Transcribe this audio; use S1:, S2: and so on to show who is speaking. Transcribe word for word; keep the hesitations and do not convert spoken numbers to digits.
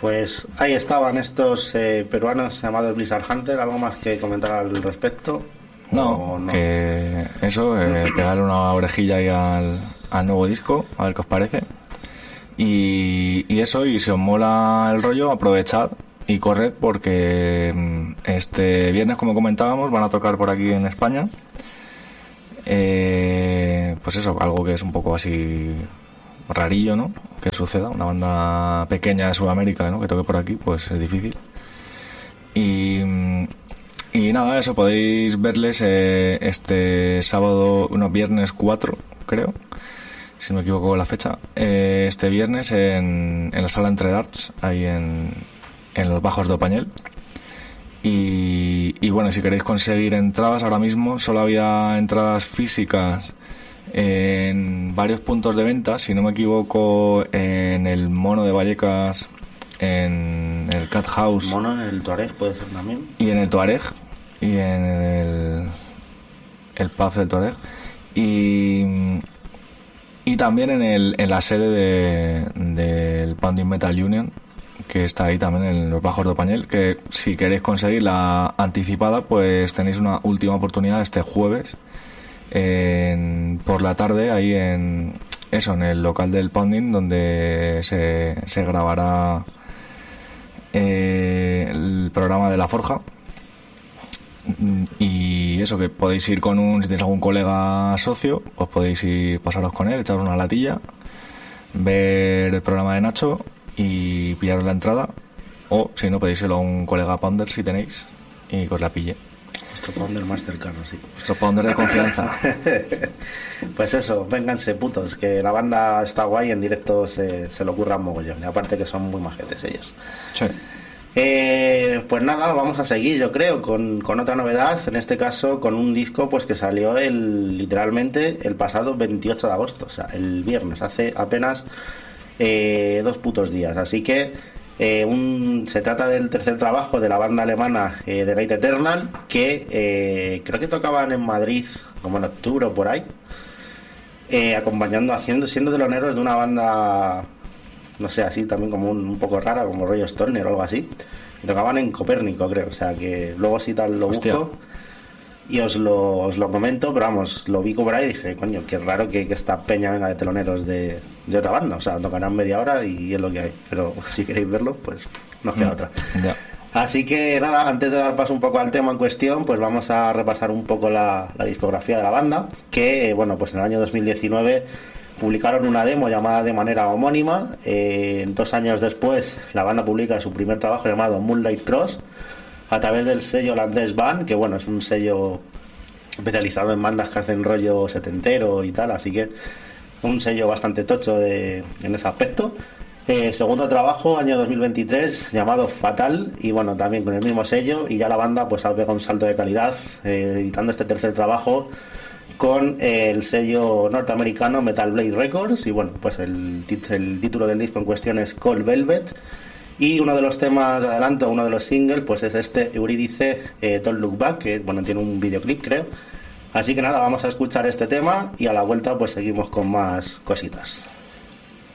S1: Pues ahí estaban estos eh, peruanos llamados Blizzard Hunter. ¿Algo más que comentar al respecto?
S2: No, no? que eso, eh, pegarle una orejilla ahí al, al nuevo disco, a ver qué os parece. Y, y eso, y si os mola el rollo, aprovechad y corred porque este viernes, como comentábamos, van a tocar por aquí en España. Eh, pues eso, algo que es un poco así rarillo, ¿no? Que suceda, una banda pequeña de Sudamérica, ¿no? Que toque por aquí, pues es difícil. Y, y nada, eso, podéis verles eh, este sábado, unos viernes cuatro, creo, si no me equivoco la fecha, eh, este viernes en, en la sala Entre Darts, ahí en, en los Bajos de Opañel. Y, y bueno, si queréis conseguir entradas ahora mismo, solo había entradas físicas en varios puntos de venta, si no me equivoco, en el Mono de Vallecas, en el Cat House.
S1: Mono, en el Tuareg puede ser también.
S2: Y en el Tuareg, y en el, el pub del Tuareg. Y, y también en, el, en la sede de, del Pounding Metal Union, que está ahí también en los Bajos de Opañel, que si queréis conseguir la anticipada, pues tenéis una última oportunidad este jueves en, por la tarde, ahí en eso, en el local del Pounding, donde se, se grabará eh, el programa de La Forja. Y eso, que podéis ir con un, si tenéis algún colega socio, pues podéis ir, pasaros con él, echaros una latilla, ver el programa de Nacho y pillaros la entrada, o si no, pedíselo a un colega Pounder si tenéis y que os la pille.
S1: Nuestro Pounder más cercano, sí.
S2: Nuestro Pounder de confianza.
S1: Pues eso, vénganse putos, que la banda está guay, en directo se, se lo curran mogollón, y aparte que son muy majetes ellos.
S2: Sí.
S1: Eh, pues nada, vamos a seguir, yo creo, con, con otra novedad, en este caso con un disco pues que salió el literalmente el pasado veintiocho de agosto, o sea, el viernes, hace apenas eh, dos putos días, así que eh, un, se trata del tercer trabajo de la banda alemana eh, The Night Eternal, que eh, creo que tocaban en Madrid como en octubre o por ahí, eh, acompañando, haciendo, siendo teloneros de una banda, no sé, así también como un, un poco rara, como rollo Stoner o algo así, y tocaban en Copérnico, creo, o sea que luego si tal lo
S2: Hostia.
S1: busco y os lo, os lo comento, pero vamos, lo vi por ahí y dije, coño, qué raro que, que esta peña venga de teloneros de, de otra banda, o sea, tocarán media hora y es lo que hay, pero si queréis verlo, pues nos queda
S2: Mm,
S1: otra.
S2: ya.
S1: Así que nada, antes de dar paso un poco al tema en cuestión, pues vamos a repasar un poco la, la discografía de la banda, que bueno, pues en el año dos mil diecinueve publicaron una demo llamada de manera homónima. Eh, dos años después la banda publica su primer trabajo llamado Moonlight Cross a través del sello holandés Van, que bueno, es un sello especializado en bandas que hacen rollo setentero y tal, así que un sello bastante tocho de, en ese aspecto. Eh, segundo trabajo, año dos mil veintitrés, llamado Fatal, y bueno, también con el mismo sello, y ya la banda pues ha pegado un salto de calidad, eh, editando este tercer trabajo con eh, el sello norteamericano Metal Blade Records, y bueno, pues el, tit- el título del disco en cuestión es Cold Velvet, y uno de los temas de adelanto, uno de los singles, pues es este Eurídice eh, Don't Look Back, que bueno, tiene un videoclip, creo. Así que nada, vamos a escuchar este tema y a la vuelta pues seguimos con más cositas.